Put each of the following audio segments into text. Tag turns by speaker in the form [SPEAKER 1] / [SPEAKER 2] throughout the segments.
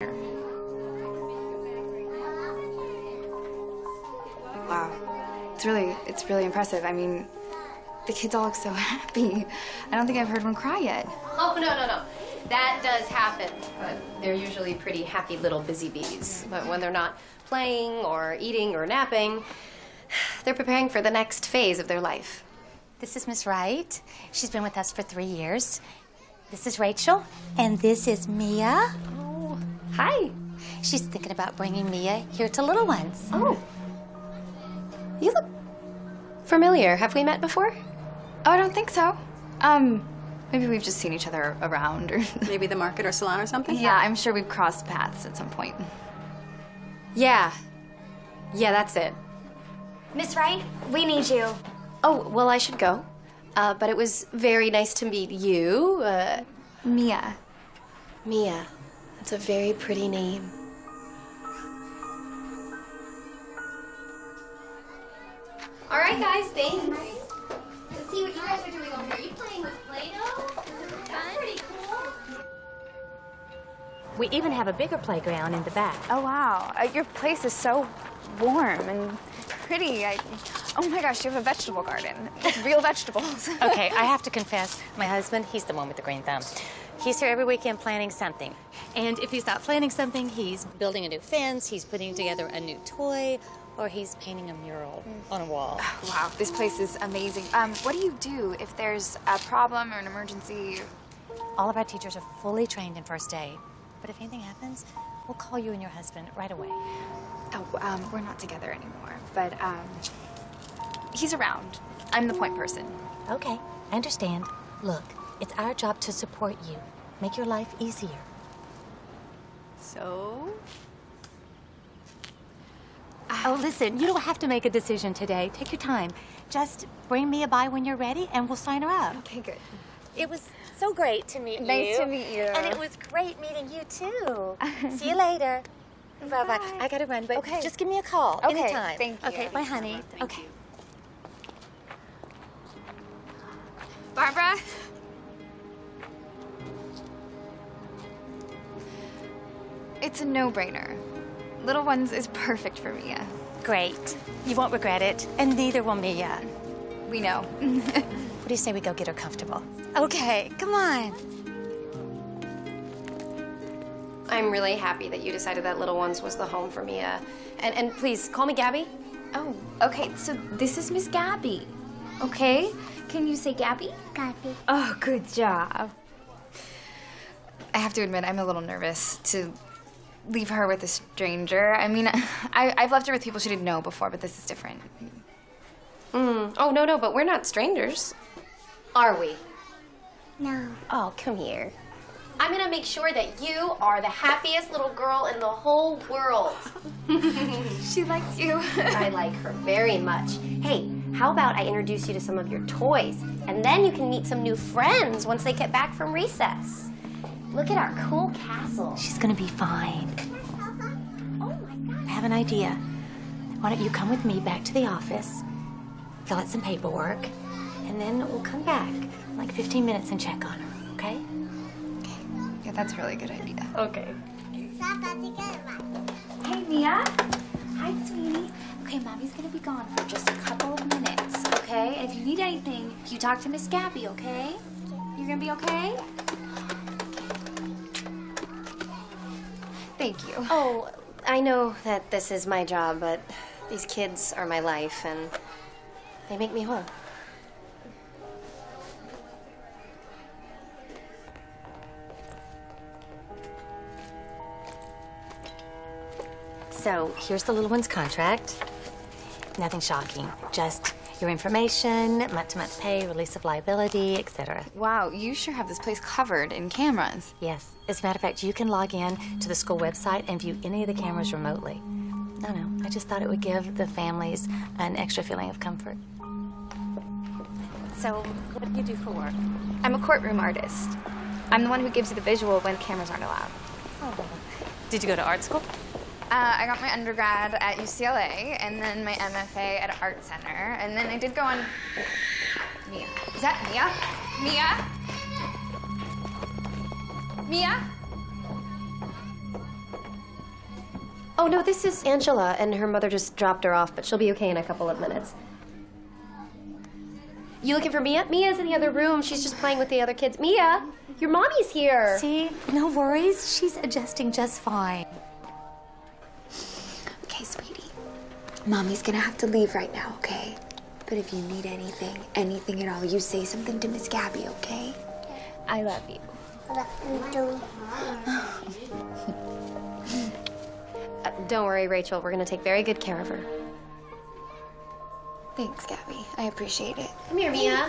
[SPEAKER 1] Wow. It's really impressive. I mean, the kids all look so happy. I don't think I've heard one cry yet.
[SPEAKER 2] Oh, no. That does happen. But they're usually pretty happy little busy bees. But when they're not playing or eating or napping, they're preparing for the next phase of their life.
[SPEAKER 3] This is Miss Wright. She's been with us for 3 years. This is Rachel, and this is Mia.
[SPEAKER 2] Oh, hi.
[SPEAKER 3] She's thinking about bringing Mia here to Little Ones.
[SPEAKER 2] Oh. You look familiar. Have we met before?
[SPEAKER 1] Oh, I don't think so. Maybe we've just seen each other around or...
[SPEAKER 4] Maybe the market or salon or something?
[SPEAKER 1] Yeah, I'm sure we've crossed paths at some point.
[SPEAKER 2] Yeah, that's it.
[SPEAKER 5] Miss Wright, we need you.
[SPEAKER 2] Oh, well, I should go. But it was very nice to meet you.
[SPEAKER 1] Mia.
[SPEAKER 2] Mia. That's a very pretty name. All right, guys, thanks. Let's see what you guys are doing over here. Are you playing with Play-Doh? That's pretty cool.
[SPEAKER 3] We even have a bigger playground in the back.
[SPEAKER 1] Oh, wow. Your place is so warm and pretty. Oh, my gosh, you have a vegetable garden. Real vegetables.
[SPEAKER 3] Okay, I have to confess, my husband, he's the one with the green thumb. He's here every weekend planning something. And if he's not planning something, he's building a new fence, he's putting together a new toy, or he's painting a mural on a wall.
[SPEAKER 1] Oh, wow, this place is amazing. What do you do if there's a problem or an emergency?
[SPEAKER 3] All of our teachers are fully trained in first aid. But if anything happens, we'll call you and your husband right away.
[SPEAKER 1] Oh, we're not together anymore, but, he's around. I'm the point person.
[SPEAKER 3] Okay, I understand. Look, it's our job to support you, make your life easier.
[SPEAKER 1] So?
[SPEAKER 3] Oh, listen, you don't have to make a decision today. Take your time. Just bring Mia by when you're ready, and we'll sign her up.
[SPEAKER 1] Okay, good.
[SPEAKER 3] It was so great to meet you.
[SPEAKER 1] Nice to meet you.
[SPEAKER 3] And it was great meeting you, too. See you later. Bye-bye. I gotta run, but just give me a call anytime.
[SPEAKER 1] Thank you.
[SPEAKER 3] Okay, bye, honey. Okay.
[SPEAKER 1] Barbara? It's a no-brainer. Little Ones is perfect for Mia.
[SPEAKER 3] Great. You won't regret it, and neither will Mia.
[SPEAKER 1] We know.
[SPEAKER 3] What do you say we go get her comfortable? Okay, come on.
[SPEAKER 2] I'm really happy that you decided that Little Ones was the home for Mia. And please, call me Gabby.
[SPEAKER 5] Oh, okay, so this is Miss Gabby, okay? Can you say Gabby?
[SPEAKER 6] Gabby.
[SPEAKER 5] Oh, good job.
[SPEAKER 1] I have to admit, I'm a little nervous to leave her with a stranger. I mean, I've left her with people she didn't know before, but this is different.
[SPEAKER 2] Oh, no, but we're not strangers. Are we?
[SPEAKER 6] No.
[SPEAKER 2] Oh, come here. I'm gonna make sure that you are the happiest little girl in the whole world.
[SPEAKER 1] She likes you.
[SPEAKER 2] I like her very much. Hey, how about I introduce you to some of your toys, and then you can meet some new friends once they get back from recess. Look at our cool castle.
[SPEAKER 3] She's gonna be fine.
[SPEAKER 2] Oh my God.
[SPEAKER 3] I have an idea. Why don't you come with me back to the office, fill out some paperwork, and then we'll come back like 15 minutes and check on her, okay?
[SPEAKER 1] Yeah, that's a really good idea.
[SPEAKER 2] Okay.
[SPEAKER 5] Hey, Mia. Hi, sweetie. Okay, Mommy's gonna be gone for just a couple of minutes, okay? If you need anything, you talk to Miss Gabby, okay? You're gonna be okay?
[SPEAKER 1] Thank you.
[SPEAKER 2] Oh, I know that this is my job, but these kids are my life, and they make me whole.
[SPEAKER 3] So here's the Little One's contract. Nothing shocking, just your information, month-to-month pay, release of liability, etc.
[SPEAKER 1] Wow, you sure have this place covered in cameras.
[SPEAKER 3] Yes, as a matter of fact, you can log in to the school website and view any of the cameras remotely. I just thought it would give the families an extra feeling of comfort. So, what do you do for work?
[SPEAKER 1] I'm a courtroom artist. I'm the one who gives you the visual when cameras aren't allowed.
[SPEAKER 3] Oh. Did you go to art school?
[SPEAKER 1] I got my undergrad at UCLA, and then my MFA at Art Center, and then I did go on... Mia. Is that Mia? Mia? Mia?
[SPEAKER 2] Oh, no, this is Angela, and her mother just dropped her off, but she'll be okay in a couple of minutes. You looking for Mia? Mia's in the other room. She's just playing with the other kids. Mia, your mommy's here.
[SPEAKER 3] See, no worries. She's adjusting just fine.
[SPEAKER 5] Okay, sweetie. Mommy's gonna have to leave right now, okay? But if you need anything, anything at all, you say something to Miss Gabby, okay? I love you.
[SPEAKER 2] Don't worry, Rachel. We're going to take very good care of her.
[SPEAKER 5] Thanks, Gabby. I appreciate it.
[SPEAKER 2] Come here, Mia.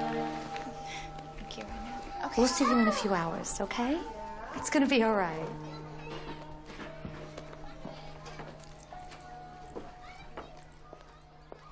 [SPEAKER 5] Thank you, Anna. Okay.
[SPEAKER 3] We'll see you in a few hours, okay? It's gonna be all right.